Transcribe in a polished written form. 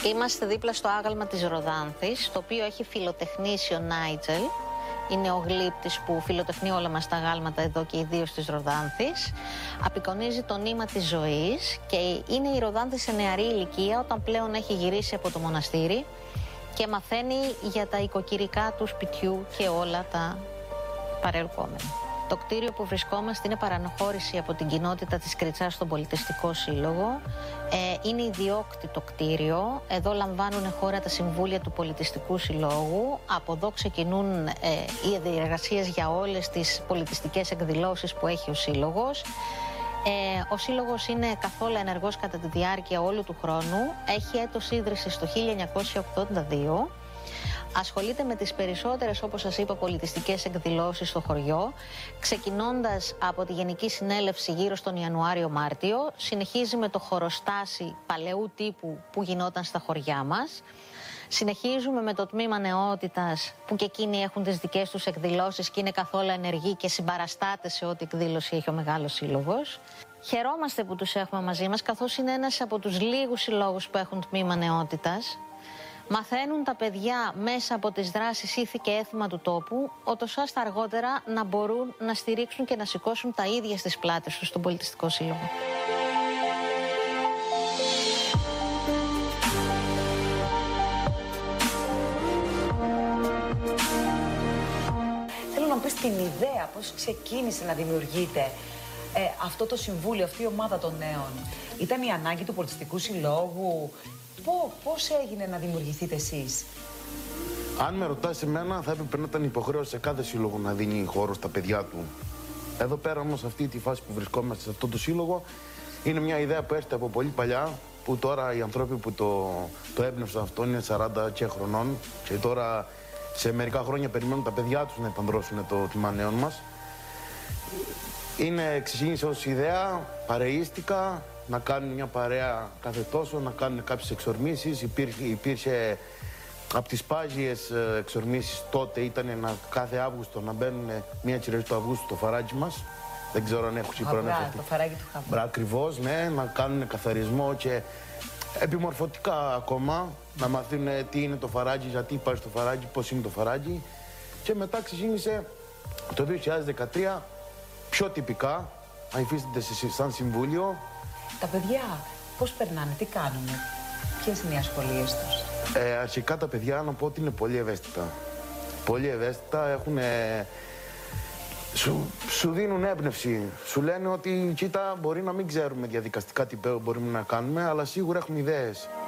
Είμαστε δίπλα στο άγαλμα της Ροδάνθης, το οποίο έχει φιλοτεχνήσει ο Νάιτζελ. Είναι ο γλύπτης που φιλοτεχνεί όλα μας τα αγάλματα εδώ και ιδίως της Ροδάνθης. Απεικονίζει το νήμα της ζωής και είναι η Ροδάνθη σε νεαρή ηλικία, όταν πλέον έχει γυρίσει από το μοναστήρι και μαθαίνει για τα οικοκυρικά του σπιτιού και όλα τα παρελκόμενα. Το κτίριο που βρισκόμαστε είναι παρανοχώρηση από την κοινότητα της Κριτσάς στον Πολιτιστικό Σύλλογο. Είναι ιδιόκτητο κτίριο. Εδώ λαμβάνουν χώρα τα συμβούλια του Πολιτιστικού Συλλόγου. Από εδώ ξεκινούν οι διεργασίες για όλες τις πολιτιστικές εκδηλώσεις που έχει ο Σύλλογος. Ο Σύλλογος είναι καθόλου ενεργός κατά τη διάρκεια όλου του χρόνου. Έχει έτος ίδρυσης το 1982. Ασχολείται με τις περισσότερες, όπως σας είπα, πολιτιστικές εκδηλώσεις στο χωριό, ξεκινώντας από τη Γενική Συνέλευση γύρω στον Ιανουάριο-Μάρτιο, συνεχίζει με το χωροστάσι παλαιού τύπου που γινόταν στα χωριά μας. Συνεχίζουμε με το τμήμα νεότητας, που και εκείνοι έχουν τις δικές τους εκδηλώσεις και είναι καθόλου ενεργοί και συμπαραστάτες σε ό,τι εκδήλωση έχει ο Μεγάλος Σύλλογος. Χαιρόμαστε που τους έχουμε μαζί μας, καθώς είναι ένας από τους λίγους συλλόγους που έχουν τμήμα νεότητας. Μαθαίνουν τα παιδιά μέσα από τις δράσεις ήθη και έθιμα του τόπου, ότως ώστε αργότερα να μπορούν να στηρίξουν και να σηκώσουν τα ίδια στις πλάτες τους στον Πολιτιστικό Σύλλογο. Θέλω να πεις την ιδέα, πώς ξεκίνησε να δημιουργείται αυτό το συμβούλιο, αυτή η ομάδα των νέων. Ήταν η ανάγκη του Πολιτιστικού Συλλόγου? Πώς έγινε να δημιουργηθείτε εσείς? Αν με ρωτάς εμένα, θα έπρεπε να ήταν υποχρέωση σε κάθε σύλλογο να δίνει χώρο στα παιδιά του. Εδώ πέρα όμως, σε αυτή τη φάση που βρισκόμαστε σε αυτό το σύλλογο, είναι μια ιδέα που έρχεται από πολύ παλιά, που τώρα οι άνθρωποι που το έμπνευσαν αυτό είναι 40 και χρονών και τώρα σε μερικά χρόνια περιμένουν τα παιδιά τους να επανδρώσουν το τμήμα νέων μας. Ξεκίνησε ως ιδέα, παρεΐστηκα, να κάνουν μια παρέα κάθε τόσο, να κάνουν κάποιες εξορμήσεις. Υπήρχε από τις πάγιες εξορμήσεις τότε, ήταν κάθε Αύγουστο να μπαίνουν μια τσιρέζη του Αυγούστου στο φαράγγι μας. Δεν ξέρω αν έχω σίγουρα το φαράγγι του Χαβρά. Ακριβώς, ναι, να κάνουν καθαρισμό και επιμορφωτικά ακόμα, να μαθαίνουν τι είναι το φαράγγι, γιατί υπάρχει το φαράγγι, πώς είναι το φαράγγι. Και μετά ξεκίνησε το 2013 πιο τυπικά, να υφίστανται σαν συμβούλιο. Τα παιδιά πώς περνάνε, τι κάνουνε, ποιες είναι οι ασχολίες τους? Αρχικά τα παιδιά, να πω ότι είναι πολύ ευαίσθητα. Πολύ ευαίσθητα, σου δίνουν έμπνευση. Σου λένε ότι κοίτα, μπορεί να μην ξέρουμε διαδικαστικά τι μπορούμε να κάνουμε, αλλά σίγουρα έχουμε ιδέες.